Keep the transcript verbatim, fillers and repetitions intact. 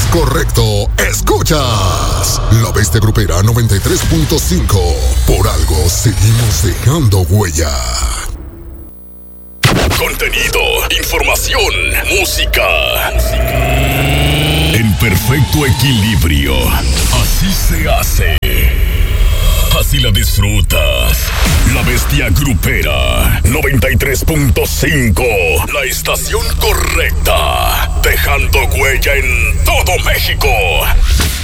correcto. Escuchas La Bestia Grupera noventa y tres punto cinco. Por algo seguimos dejando huella. Contenido, información, música. En perfecto equilibrio. Así se hace. Así la disfrutas. La Bestia Grupera noventa y tres punto cinco. La estación correcta. Dejando huella en todo México.